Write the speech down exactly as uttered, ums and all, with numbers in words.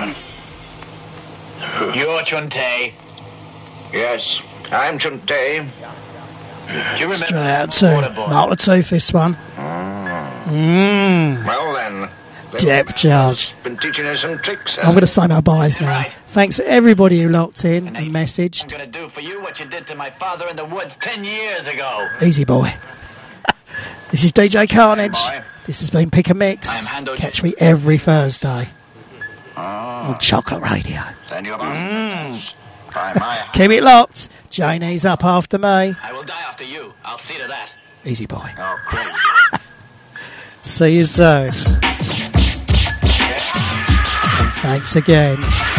You're Chun-Tay. Yes, I'm Chun-Tay. Do you remember Straight out to Mark Latooth, this one. Mmm. Well then. Depth charge. Been teaching us some tricks. I'm going to say my byes now. Thanks to everybody who locked in and messaged. I'm going to do for you what you did to my father in the woods ten years ago. Easy boy. This is D J Carnage. This has been Pick a Mix. Catch me every Thursday on Chocolate Radio. Mm. Keep it locked. Janie's up after me. I will die after you. I'll see to that. Easy boy. Oh, crazy. See you soon. And thanks again.